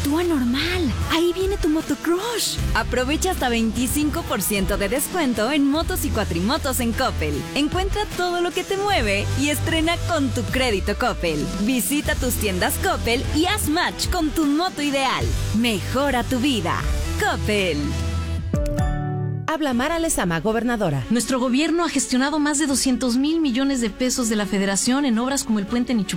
actúa normal. Ahí viene tu motocrush. Aprovecha hasta 25% de descuento en motos y cuatrimotos en Coppel. Encuentra todo lo que te mueve y estrena con tu crédito Coppel. Visita tus tiendas Coppel y haz match con tu moto ideal. Mejora tu vida. Coppel. Habla Mara Lezama, gobernadora. Nuestro gobierno ha gestionado más de 200,000 millones de pesos de la Federación en obras como el puente Nichupán